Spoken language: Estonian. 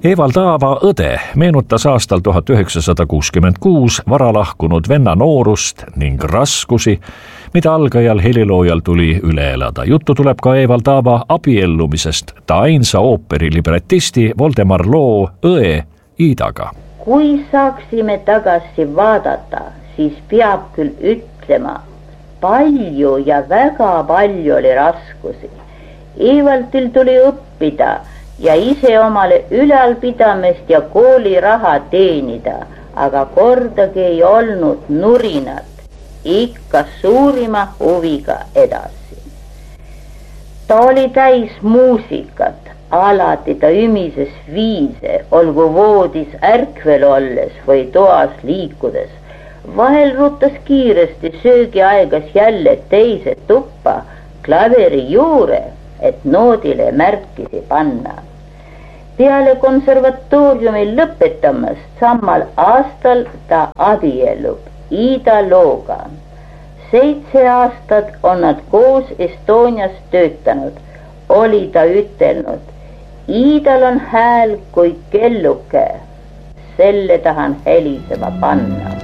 Evald Aava õde meenutas aastal 1966 varalahkunud venna noorust ning raskusi, mida algajal heliloojal tuli üle elada. Juttu tuleb ka Evald Aava abiellumisest ta ainsa ooperilibrettisti Voldemar Loo õe Iidaga. Kui saaksime tagasi vaadata, siis peab küll ütlema, palju ja väga palju oli raskusi. Evaldil tuli õppida ja ise omale ülalpidamist ja kooliraha teenida, aga kordagi ei olnud nurinat, ikka suurima huviga edasi. Ta oli täis muusikat, alati ta ümises viise, olgu voodis ärkvel olles või toas liikudes. Vahel ruttas kiiresti söögiaigas jälle teise tuppa klaveri juure, et noodile märkisi panna. Peale konservatooriumi lõpetamast samal aastal ta abiellub Iida Looga. 7 aastat on nad koos Estonias töötanud, oli ta ütelnud. Iidal on hääl kui kelluke, selle tahan helisema panna.